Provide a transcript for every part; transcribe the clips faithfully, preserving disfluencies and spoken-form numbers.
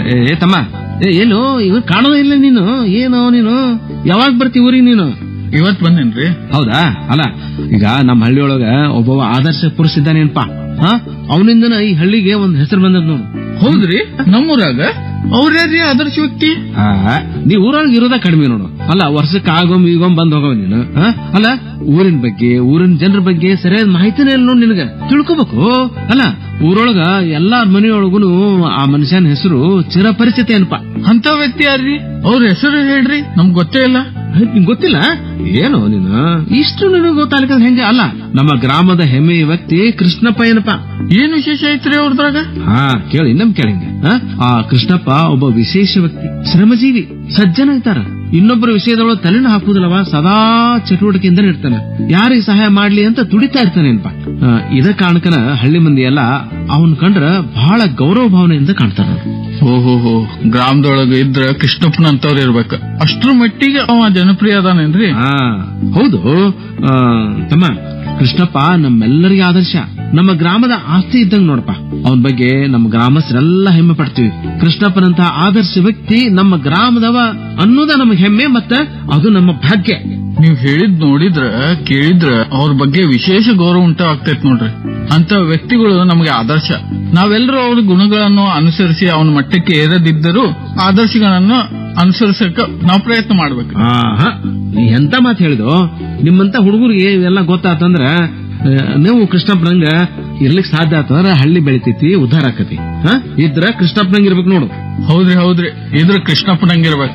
ಏ ತಮ್ಮ, ಏನು ಇವ್ ಕಾಣೋದೇ ಇಲ್ಲ ನೀನು? ಏನು ನೀನು ಯಾವಾಗ ಬರ್ತಿ ಊರಿಗೆ ನೀನು? ಇವತ್ ಬಂದೇನ್ರಿ. ಹೌದಾ? ಅಲ್ಲ, ಈಗ ನಮ್ಮ ಹಳ್ಳಿಯೊಳಗ ಒಬ್ಬ ಆದರ್ಶ ಪುರುಷ ಇದ್ದಾನೇನ್ಪಾ. ಹಾ, ಅವನಿಂದನ ಈ ಹಳ್ಳಿಗೆ ಒಂದ್ ಹೆಸರು ಬಂದದ್ ನೋಡು. ಹೌದ್ರಿ? ನಮ್ಮೂರಾಗ ಅವ್ರ್ಯಾರೀ ಆದರ್ಶ ವ್ಯಕ್ತಿ? ನೀ ಊರೊಳಗೆ ಇರೋದ ಕಡಿಮೆ ನೋಡು. ಅಲ್ಲ, ವರ್ಷಕ್ಕೆ ಆಗೊಮ್ ಈಗೊಮ್ ಬಂದ್ ಹೋಗವ ನೀನು. ಅಲ್ಲ, ಊರಿನ ಬಗ್ಗೆ, ಊರಿನ ಜನರ ಬಗ್ಗೆ ಸರಿಯಾದ ಮಾಹಿತಿನೇ ಇಲ್ಲ ನೋಡಿ ನಿನಗ. ತಿಳ್ಕೊಬೇಕು. ಅಲ್ಲ, ಊರೊಳಗ ಎಲ್ಲಾ ಮನೆಯೊಳಗುನು ಆ ಮನುಷ್ಯನ ಹೆಸರು ಚಿರಪರಿಚಿತ ಏನಪಾ. ಅಂತ ವ್ಯಕ್ತಿ ಯಾರ್ರಿ? ಅವ್ರ ಹೆಸರು ಹೇಳ್ರಿ, ನಮ್ಗ್ ಗೊತ್ತೇ ಇಲ್ಲ. ನಿಂಗ್ ಗೊತ್ತಿಲ್ಲ? ಏನು ನೀನು ಇಷ್ಟು ನಿನಗೆ ಗೊತ್ತಾಗ್ಲಿಕ್ಕೆ ಹೆಂಗೆ? ಅಲ್ಲ, ನಮ್ಮ ಗ್ರಾಮದ ಹೆಮ್ಮೆಯ ವ್ಯಕ್ತಿ ಕೃಷ್ಣಪ್ಪ ಏನಪ್ಪಾ. ಏನ್ ವಿಶೇಷ ಐತ್ರಿ ಅವ್ರದ್ರಾಗ? ಹಾ, ಕೇಳಿ, ಇನ್ನೊಮ್ಮೆ ಕೇಳಿಂಗ. ಆ ಕೃಷ್ಣಪ್ಪ ಒಬ್ಬ ವಿಶೇಷ ವ್ಯಕ್ತಿ, ಶ್ರಮಜೀವಿ, ಸಜ್ಜನ ಇರ್ತಾರ. ಇನ್ನೊಬ್ಬರ ವಿಷಯದೊಳಗೆ ತಲೆನ ಹಾಕುದಿಲ್ಲವ, ಸದಾ ಚಟುವಟಿಕೆಯಿಂದ ಇರ್ತಾನೆ. ಯಾರಿಗೆ ಸಹಾಯ ಮಾಡ್ಲಿ ಅಂತ ತುಡಿತಾ ಇರ್ತಾನೇನ್ಪ. ಇದ ಕಾರಣಕ್ಕನ ಹಳ್ಳಿ ಮಂದಿ ಎಲ್ಲ ಅವನ್ ಕಂಡ್ರ ಬಹಳ ಗೌರವ ಭಾವನೆಯಿಂದ ಕಾಣ್ತಾರ. ಓಹೋ, ಗ್ರಾಮದೊಳಗ ಇದ್ರ ಕೃಷ್ಣಪ್ಪನಂತವ್ರು ಇರ್ಬೇಕ. ಅಷ್ಟ್ರ ಮಟ್ಟಿಗೆ ಅವ ಜನಪ್ರಿಯ ಅದಾನೇನ್ರಿ? ಹಾ, ಹೌದು ತಮ್ಮ. ಕೃಷ್ಣಪ್ಪ ನಮ್ಮೆಲ್ಲರಿಗೆ ಆದರ್ಶ, ನಮ್ಮ ಗ್ರಾಮದ ಆಸ್ತಿ ಇದ್ದಂಗ್ ನೋಡಪ್ಪ. ಅವನ ಬಗ್ಗೆ ನಮ್ಮ ಗ್ರಾಮಸ್ಥರೆಲ್ಲ ಹೆಮ್ಮೆ ಪಡ್ತೀವಿ. ಕೃಷ್ಣಪ್ಪನಂತಹ ಆದರ್ಶ ವ್ಯಕ್ತಿ ನಮ್ಮ ಗ್ರಾಮದವ ಅನ್ನೋದ ನಮಗೆ ಹೆಮ್ಮೆ, ಮತ್ತೆ ಅದು ನಮ್ಮ ಭಾಗ್ಯ. ನೀವ್ ಹೇಳಿದ್ ನೋಡಿದ್ರ ಕೇಳಿದ್ರ ಅವ್ರ ಬಗ್ಗೆ ವಿಶೇಷ ಗೌರವ ಉಂಟಾಗ್ತೈತ್ ನೋಡ್ರಿ. ಅಂತ ವ್ಯಕ್ತಿಗಳು ನಮಗೆ ಆದರ್ಶ. ನಾವೆಲ್ಲರೂ ಅವ್ರ ಗುಣಗಳನ್ನು ಅನುಸರಿಸಿ ಅವನ ಮಟ್ಟಕ್ಕೆ ಏರದಿದ್ದರೂ ಆದರ್ಶಗಳನ್ನು ಅನುಸರಿಸಕ ನಾವು ಪ್ರಯತ್ನ ಮಾಡ್ಬೇಕು. ಎಂತ ಮಾತು ಹೇಳಿದು. ನಿಮ್ಮಂತ ಹುಡುಗರಿಗೆ ಇವೆಲ್ಲ ಗೊತ್ತಾತಂದ್ರ ನೀವು ಕೃಷ್ಣಪ್ಪನಂಗ ಇರ್ಲಿಕ್ ಸಾಧ್ಯ ಆತಂದ್ರ ಹಳ್ಳಿ ಬೆಳಿತೈತಿ, ಉದ್ಧಾರ ಆಕತಿ. ಇದ್ರ ಕೃಷ್ಣಪ್ಪನಂಗ ಇರ್ಬೇಕು ನೋಡು. ಹೌದ್ರಿ ಹೌದ್ರಿ, ಇದ್ರ ಕೃಷ್ಣಪ್ಪನಂಗಿರ್ಬೇಕು.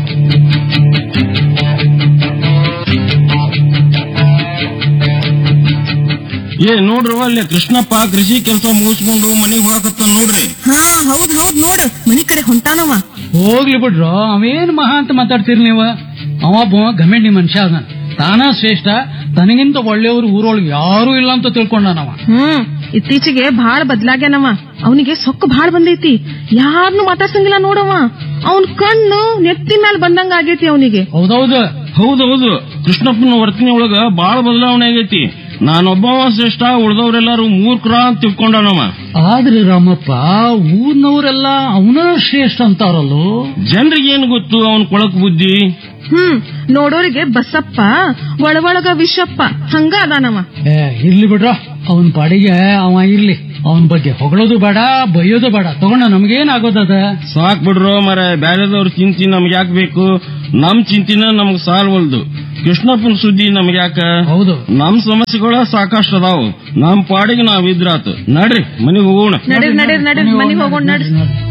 ಏ ನೋಡ್ರಿ, ಅಲ್ಲಿ ಕೃಷ್ಣಪ್ಪ ಕೃಷಿ ಕೆಲಸ ಮುಗಿಸ್ಕೊಂಡು ಮನೆಗೆ ಹೊರಕತ್ತ ನೋಡ್ರಿ. ಹಾ, ಹೌದ್ ಹೌದ್ ನೋಡು, ಮನಿ ಕಡೆ ಹೊಂಟಾನವ. ಹೋಗ್ಲಿ ಬಿಡ್ರು, ಅವೇನ್ ಮಹಾ ಅಂತ ಮಾತಾಡ್ತೀರಿ ನೀವು? ಅವ ಗಮೆಂಡಿ ಮನುಷ್ಯ ಅದ, ತಾನ ಶ್ರೇಷ್ಠ, ತನಗಿಂತ ಒಳ್ಳೆಯವರು ಊರೊಳಗೆ ಯಾರು ಇಲ್ಲ ಅಂತ ತಿಳ್ಕೊಂಡನವ. ಹ್ಮ್, ಇತ್ತೀಚೆಗೆ ಬಾಳ ಬದ್ಲಾಗ್ಯಾನವ. ಅವನಿಗೆ ಸೊಕ್ಕು ಬಾಳ ಬಂದೈತಿ, ಯಾರನ್ನು ಮಾತಾಡ್ಸಂಗಿಲ್ಲ ನೋಡವ. ಅವನ್ ಕಣ್ಣು ನೆತ್ತಿ ಮ್ಯಾಲ ಬಂದಂಗ ಆಗೈತಿ ಅವನಿಗೆ. ಹೌದೌದು ಹೌದೌದು, ಕೃಷ್ಣಪ್ಪನ ವರ್ತನೆ ಒಳಗ ಬಾಳ ಬದಲಾವಣೆ ಆಗೈತಿ. ನಾನೊಬ್ಬವ ಶ್ರೇಷ್ಠ, ಉಳ್ದವ್ರೆಲ್ಲಾರು ಮೂರ್ಖರ ಅಂತ ತಿಳ್ಕೊಂಡನವ. ಆದ್ರೆ ರಾಮಪ್ಪ, ಊರ್ನವರೆಲ್ಲ ಅವನ ಶ್ರೇಷ್ಠ ಅಂತಾರಲ್ಲೋ. ಜನರಿಗೇನು ಗೊತ್ತು ಅವನ್ ಕೊಳಕ್ ಬುದ್ಧಿ? ಹ್ಮ್, ನೋಡೋರಿಗೆ ಬಸಪ್ಪ, ಒಳಗೊಳಗ ವಿಷಪ್ಪ, ಹಂಗ ಅದಾನವ. ಏ ಇರ್ಲಿ ಬಿಡ್ರ, ಅವನ್ ಪಾಡಿಗೆ ಅವ ಇರ್ಲಿ. ಅವನ್ ಬಗ್ಗೆ ಹೊಗಳೋದು ಬೇಡ, ಬೈಯೋದು ಬೇಡ. ತಗೊಂಡ ನಮ್ಗೇನ್ ಆಗೋದದ? ಸಾಕ್ ಬಿಡ್ರೋ ಮರ, ಬ್ಯಾರೆದವ್ರ ಚಿಂತಿ ನಮ್ಗೆ ಯಾಕೆ ಬೇಕು? ನಮ್ ಚಿಂತಿನ ನಮ್ಗ್ ಸಾಲ್ವಲ್ದು. ಕೃಷ್ಣಪ್ಪನ ಸುದ್ದಿ ನಮ್ಗೆ ಯಾಕ? ಹೌದು, ನಮ್ ಸಮಸ್ಯೆಗಳ ಸಾಕಷ್ಟು ಅದಾವು. ನಮ್ ಪಾಡಿಗೆ ನಾವ್ ಇದ್ರಾತು. ನಡ್ರಿ ಮನೆಗೆ ಹೋಗೋಣ. ನಡೀರಿ ನಡೀರಿ ನಡೀರಿ ಮನೆಗೆ ಹೋಗೋಣ ನಡ್ರಿ.